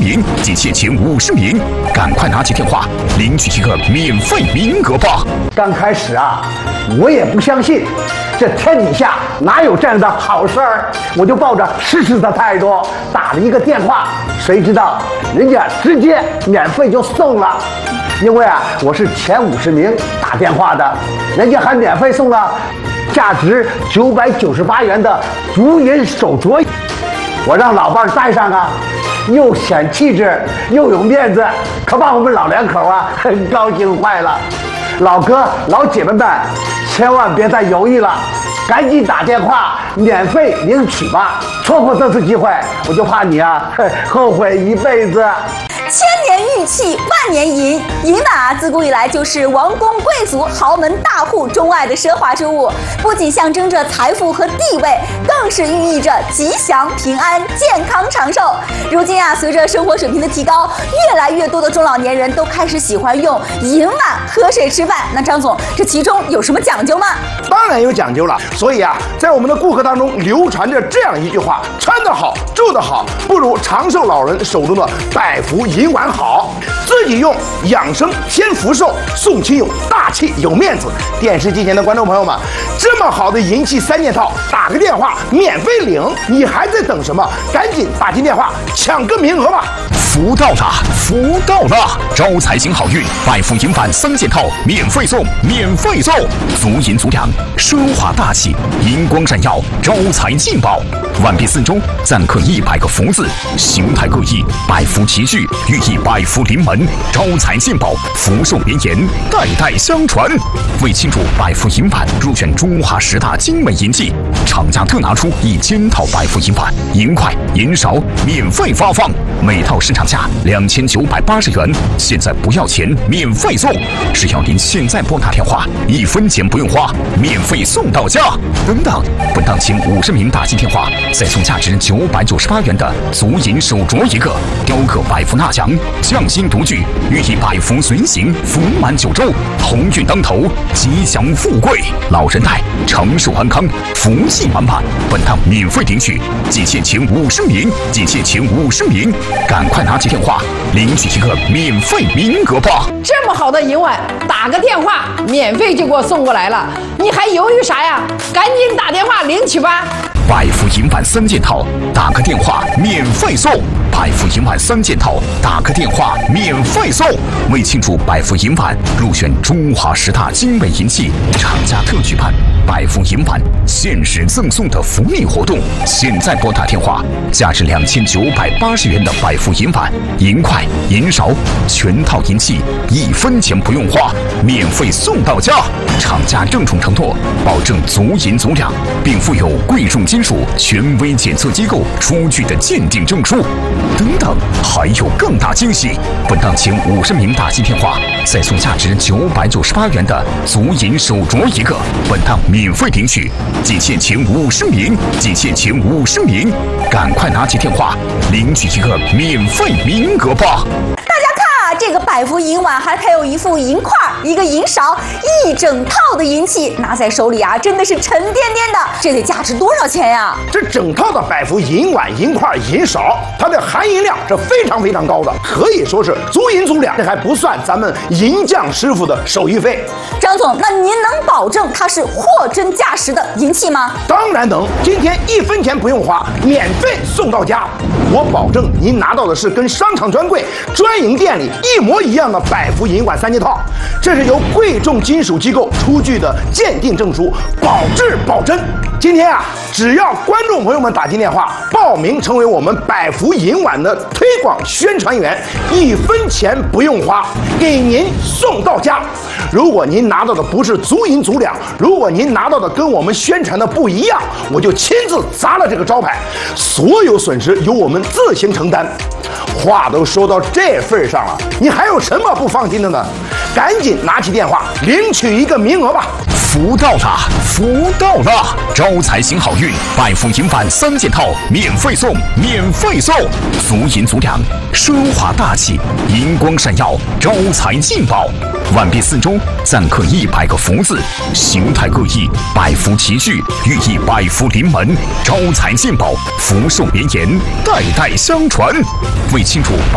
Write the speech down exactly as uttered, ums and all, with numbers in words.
名仅限前五十名，赶快拿起电话领取一个免费名额吧！ 刚开始啊，我也不相信，这天底下哪有这样的好事儿？我就抱着试试的态度打了一个电话，谁知道人家直接免费就送了。因为啊，我是前五十名打电话的，人家还免费送了价值九百九十八元的足银手镯，我让老伴儿戴上啊，又显气质又有面子，可把我们老两口啊很高兴坏了。老哥老姐们们，千万别再犹豫了，赶紧打电话免费领取吧！错过这次机会，我就怕你啊后悔一辈子。 千年玉器万年银，银碗啊，自古以来就是王公贵族、豪门大户钟爱的奢华之物，不仅象征着财富和地位，更是寓意着吉祥、平安、健康、长寿。如今啊，随着生活水平的提高，越来越多的中老年人都开始喜欢用银碗喝水吃饭。那张总，这其中有什么讲究吗？ 当然有讲究了。所以啊，在我们的顾客当中流传着这样一句话：穿得好，住得好，不如长寿老人手中的百福银碗好。自己用养生添福寿，送亲友大气有面子。电视机前的观众朋友们，这么好的银器三件套，打个电话免费领，你还在等什么？赶紧打进电话抢个名额吧！ 福到了，福到了！招财星好运，百福银碗三件套免费送，免费送！足银足两，奢华大气，银光闪耀，招财进宝。碗壁四周錾刻一百个福字，形态各异，百福齐聚，寓意百福临门，招财进宝，福寿绵延，代代相传。为庆祝百福银碗入选中华十大精美银器，厂家特拿出一千套百福银碗，银块、银勺免费发放，每套市场价两千九百八十元，现在不要钱，免费送！只要您现在拨打电话，一分钱不用花，免费送到家。等等，本档前五十名打进电话，再送价值九百九十八元的足银手镯一个，雕刻百福纳祥，匠心独具，寓意百福随行，福满九州，鸿运当头，吉祥富贵，老人带长寿安康，福气满满。本档免费领取，仅限前五十名，仅限前五十名，赶快拿起电话领取一个免费名额吧！ 这么好的银碗，打个电话免费就给我送过来了，你还犹豫啥呀？赶紧打电话领取吧！ 百福银碗三件套，打个电话免费送。百福银碗三件套，打个电话免费送。为庆祝百福银碗入选中华十大精美银器，厂家特举办百福银碗限时赠送的福利活动。现在拨打电话，价值两千九百八十元的百福银碗、银块、银勺，全套银器一分钱不用花，免费送到家。厂家郑重承诺，保证足银足两，并附有贵重金属权威检测机构出具的鉴定证书。等等，还有更大惊喜！本档前五十名打进电话，再送价值九百九十八元的足银手镯一个。本档免费领取，仅限前五十名，仅限前五十名，赶快拿起电话领取一个免费名额吧！ 大家看啊，这个百福银碗还配有一副银块、一个银勺，一整套的银器，拿在手里啊，真的是沉甸甸的。这得价值多少钱呀？ 这整套的百福银碗、银块、银勺，它的含银量是非常非常高的，可以说是足银足两。这还不算咱们银匠师傅的手续费。 张总，那您能保证它是货真价实的银器吗？ 当然能，今天一分钱不用花，免费送到家。我保证您拿到的是跟商场专柜、专营店里一模一样的百福银碗三件套，这是由贵重金属机构出具的鉴定证书，保质保真。今天啊，只要观众朋友们打进电话报名成为我们百福银碗的推广宣传员，一分钱不用花，给您送到家。如果您拿到的不是足银足两，如果您拿到的跟我们宣传的不一样，我就亲自砸了这个招牌，所有损失由我们自行承担。话都说到这份上了，你还有什么不放心的呢？赶紧拿起电话领取一个名额吧！ 福到了，福到了！招财星好运，百福银碗三件套免费送，免费送！足银足两，奢华大气，银光闪耀，招财进宝。碗壁四周錾刻一百个福字，形态各异，百福齐聚，寓意百福临门，招财进宝，福寿绵延，代代相传。为庆祝